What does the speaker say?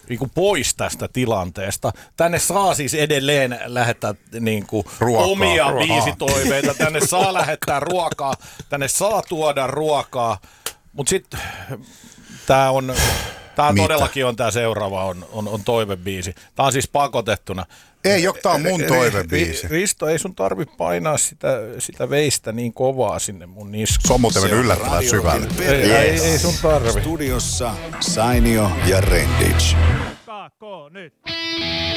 niinku pois tästä tilanteesta. Tänne saa siis edelleen lähettää niinku omia biisitoiveita, tänne saa lähettää ruokaa, tänne saa tuoda ruokaa, mutta sitten tämä todellakin on tämä seuraava on toivebiisi. Tämä on siis pakotettuna. Ei, tämä on mun toivebiisi. Risto, ei sun tarvitse painaa sitä veistä niin kovaa sinne mun niskaan. Se on muuten mennyt yllättävän syvälle. Ei sun tarvi. Studiossa Sainio ja Renditch. Nyt.